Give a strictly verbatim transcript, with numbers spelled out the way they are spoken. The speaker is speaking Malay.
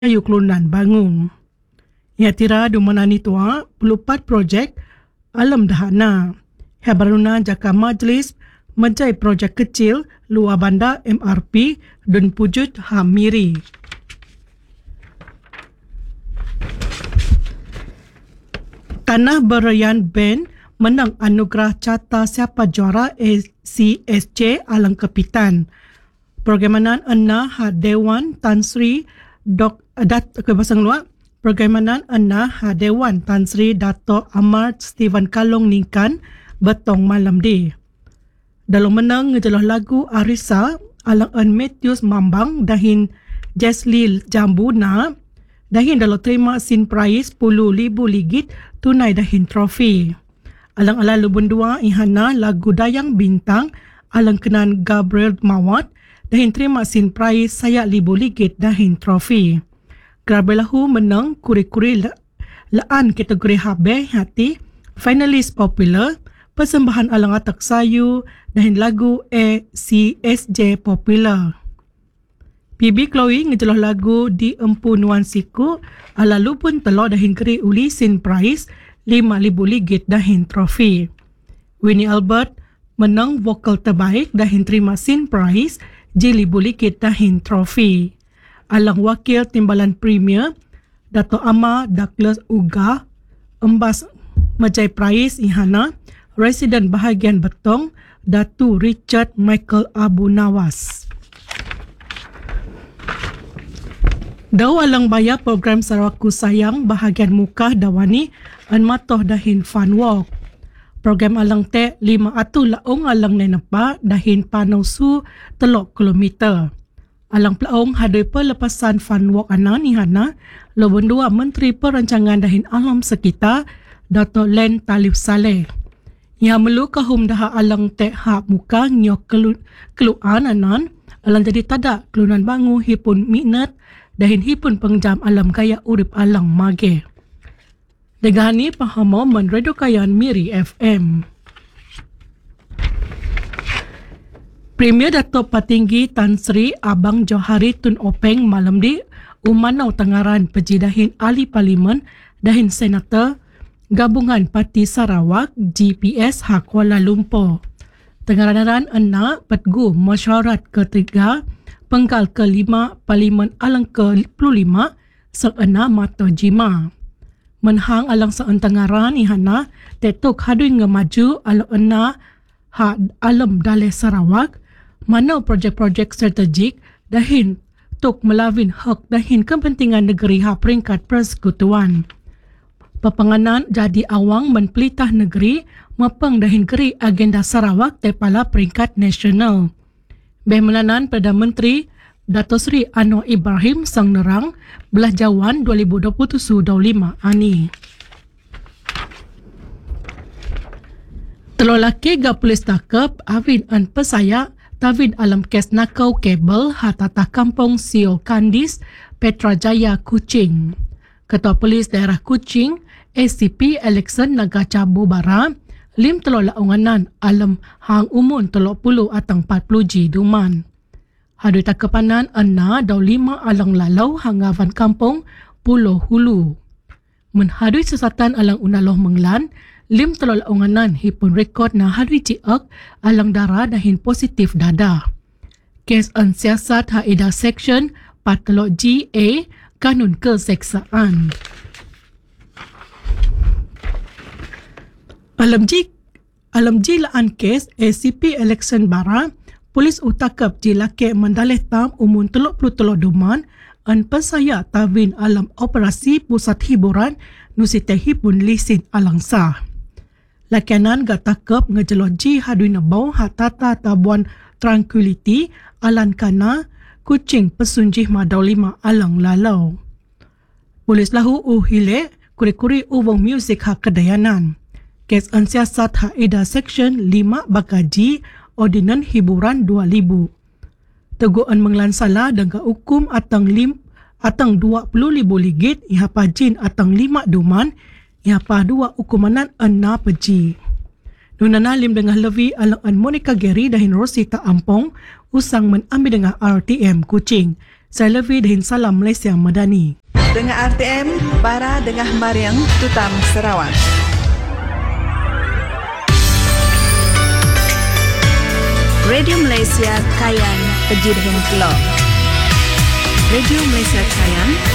Yuklunan Bangung. Ia tira dumanani tua pelupat projek alam dahana. Habaruna jaka majlis majai projek kecil luar bandar M R P dan pujud Hamiri. Tanah Berayan Band menang anugerah carta siapa juara A C S C Alang Kepitan. Pergemanan Enna Ha Dewan Tan Sri Dok Dat Kebasang Luar Pergemanan Enna Ha Dewan Tan Sri Dato' Amar Steven Kalong Ningkan betong malam di. Dalam menang ngejelah lagu Arisa Alang En Matthews Mambang dahin Jesli Jambu na dahin dalam terima sin prize sepuluh ribu ligit tunai dahin trofi. Alang ala lubun dua ihana lagu Dayang Bintang alang kenan Gabriel Mawat dahin terima sin prize saya ribu ligit dahin trofi. Grabelahu menang kuri-kuri laan kategori Habe Hati finalis popular persembahan alang atak sayu dahin lagu A C S J popular. P B Chloe ngejelah lagu Di Empu Nuan Siku ala lupun telur dahin keri uli sin prize lima ribu ligit dahin trofi. Winnie Albert menang vokal terbaik dahin terima sin prize J ribu ligit dahin trofi. Alang wakil timbalan premier Dato' Amar Douglas Uga embas majai prize ihana residen bahagian Betong Datu Richard Michael Abu Nawas. Dau alang bayar program Sarawakku Sayang bahagian muka dawani an matoh dahin fun walk. Program alang te lima atu laong alang nenepa dahin panausu telok kilometer. Alang pelaong hadai pelepasan fun walk anan ihana lobon dua Menteri Perancangan dahin alam sekitar Dato' Len Talib Saleh. Ia melu kahum daha alang te hak muka nyok kelu, keluan anan alang jadi tadak kelunan bangu hipun minat dahin hipun pengjam alam kaya urip alang mage. Degani pahamo menredo kayan Miri F M. Premier Dato' Patinggi Tan Sri Abang Johari Tun Openg malam di Umanau Tengaran pejidahin ahli parlimen dahin senator Gabungan Parti Sarawak G P S Ha Kuala Lumpur. Tengaranan ena petgu mesyuarat ketiga penggal kelima parlimen alang ke puluh lima seena Mato Jima. Menhang alang seentenggaran ihana tetuk hadui ngemaju alang ena ha alam Daleh Sarawak mana projek-projek strategik dahin tuk melawin hak dahin kepentingan negeri ha peringkat persekutuan. Pepenganan jadi awang menpelitah negeri mepeng dahin keri agenda Sarawak tepala peringkat nasional. Behmelanan Perdana Menteri Dato' Sri Anwar Ibrahim Sang Nerang belah Jawan dua ribu dua puluh tujuh dua puluh lima ani. Telur laki ga polis takap Avin an pesaya Tavin alam kes nakau kabel hatata kampung Sio Kandis Petrajaya Kuching. Ketua Polis Daerah Kuching A C P Alexan Nagacabu Bara lim telur launganan alam hang umun telur puluh atang empat puluh G duman. Hadui takapanan ena dau lima alang lalau hangavan kampung Pulau Hulu. Menhadui sesatan alang unaloh menglan, lim telur launganan hipun rekod na hadui ciak alang darah dahin positif dada. Kes an siasat haida section empat telur G A Kanun Keseksaan. Alam G Alam G laan kes A C P Election Bara Polis utakap jilake mendalih tam umun teluk puluh teluk duman an pesaya tawin alam operasi pusat hiburan nusite hipun lisin alang sah. Lakianan gatakap ngejeloh ji hadui nebau hatata tabuan tranquility alan kana Kuching pesunjih madau lima alang lalau. Polis lahu uhile kuri-kuri ubong music hak kedayanan. Kes ansiasat ha ida section lima bakaji Ordinan Hiburan dua ribu. Teguan menglansala dengan hukum atang lim atang dua puluh ribu ligit iha pajin atang lima duman iha pa dua hukumanan ena peji. Nunana lim dengan levi alang an Monica Gary dahin Rosita Ampong usang menambil dengan R T M Kuching Saya Levi dan salam Malaysia Madani. Dengar R T M, Bara Dengah Mariang, Tutam, Sarawak. Radio Malaysia Kayan, Pejidhen Kelor. Radio Malaysia Kayan